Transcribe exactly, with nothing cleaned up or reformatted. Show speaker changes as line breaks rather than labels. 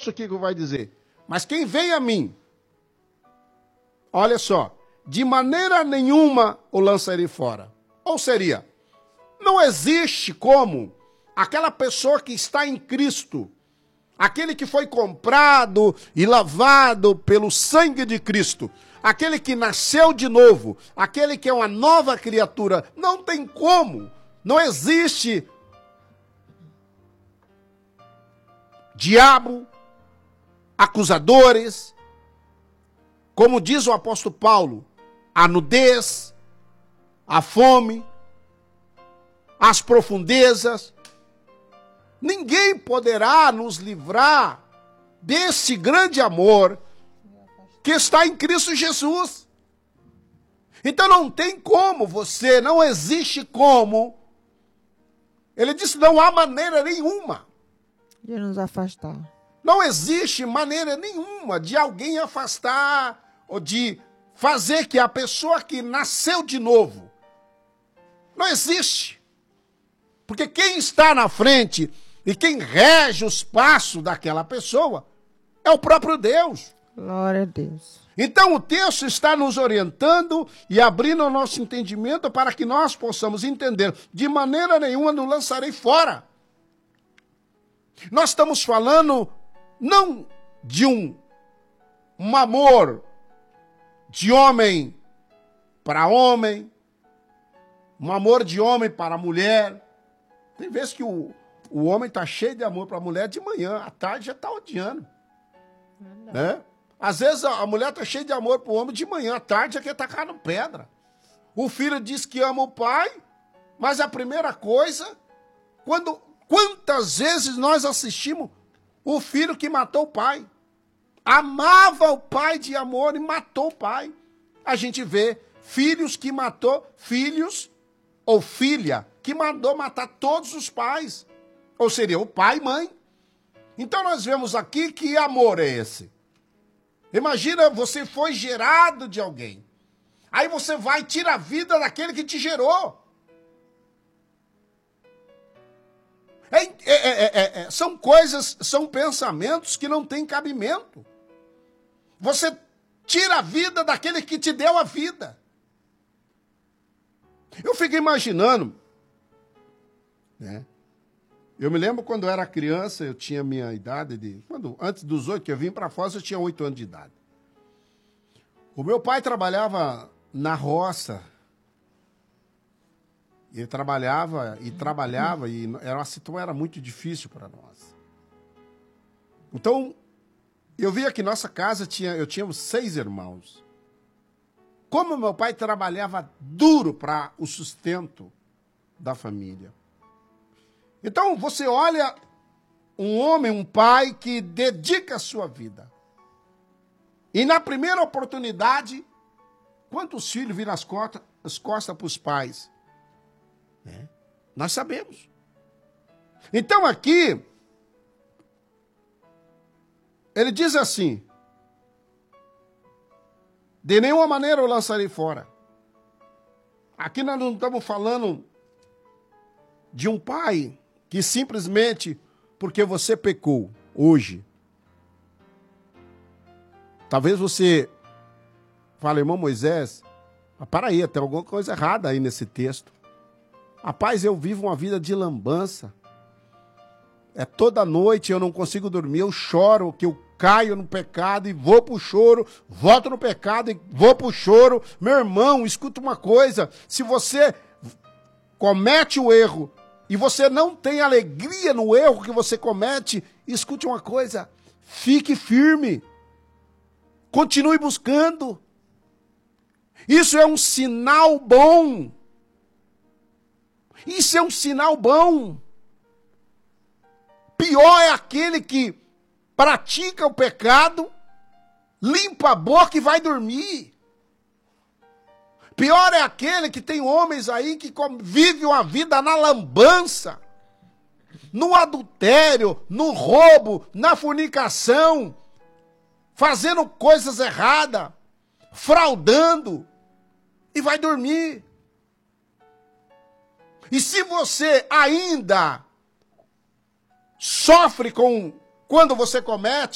verso aqui que vai dizer: mas quem vem a mim, olha só, de maneira nenhuma o lançarei fora. Ou seria, não existe como aquela pessoa que está em Cristo, aquele que foi comprado e lavado pelo sangue de Cristo, aquele que nasceu de novo, aquele que é uma nova criatura, não tem como, não existe diabo, acusadores, como diz o apóstolo Paulo, a nudez, a fome, as profundezas. Ninguém poderá nos livrar desse grande amor que está em Cristo Jesus. Então não tem como você, não existe como. Ele disse, não há maneira nenhuma
de nos afastar.
Não existe maneira nenhuma de alguém afastar ou de fazer que a pessoa que nasceu de novo. Não existe. Porque quem está na frente e quem rege os passos daquela pessoa é o próprio Deus.
Glória a Deus.
Então o texto está nos orientando e abrindo o nosso entendimento para que nós possamos entender. De maneira nenhuma nos lançarei fora. Nós estamos falando não de um, um amor de homem para homem, um amor de homem para mulher. Tem vezes que o, o homem está cheio de amor para a mulher de manhã, à tarde já está odiando. Né? Às vezes a, a mulher está cheia de amor para o homem de manhã, à tarde já quer tacar no pedra. O filho diz que ama o pai, mas a primeira coisa, quando... Quantas vezes nós assistimos o filho que matou o pai? Amava o pai de amor e matou o pai. A gente vê filhos que matou, filhos ou filha que mandou matar todos os pais. Ou seria o pai e mãe. Então nós vemos aqui que amor é esse. Imagina, você foi gerado de alguém. Aí você vai e tira a vida daquele que te gerou. É, é, é, é, são coisas, são pensamentos que não têm cabimento. Você tira a vida daquele que te deu a vida. Eu fico imaginando, né? Eu me lembro quando eu era criança, eu tinha minha idade de... Quando, antes dos oito que eu vim para Foz, eu tinha oito anos de idade. O meu pai trabalhava na roça. Ele trabalhava e trabalhava e era uma situação era muito difícil para nós. Então, eu via que nossa casa tinha, eu tinha seis irmãos. Como meu pai trabalhava duro para o sustento da família. Então, você olha um homem, um pai que dedica a sua vida. E na primeira oportunidade, quantos filhos viram as costas, as costas para os pais? É, nós sabemos. Então aqui, ele diz assim, de nenhuma maneira eu lançarei fora. Aqui nós não estamos falando de um pai que simplesmente, porque você pecou hoje, talvez você fale, irmão Moisés, mas para aí, tem alguma coisa errada aí nesse texto. Rapaz, eu vivo uma vida de lambança. É toda noite eu não consigo dormir, eu choro, que eu caio no pecado e vou pro choro, volto no pecado e vou pro choro. Meu irmão, escuta uma coisa, se você comete o erro e você não tem alegria no erro que você comete, escute uma coisa, fique firme, continue buscando. Isso é um sinal bom. Isso é um sinal bom. Pior é aquele que pratica o pecado, limpa a boca e vai dormir. Pior é aquele que tem homens aí que vivem uma vida na lambança, no adultério, no roubo, na fornicação, fazendo coisas erradas, fraudando e vai dormir. E se você ainda sofre com quando você comete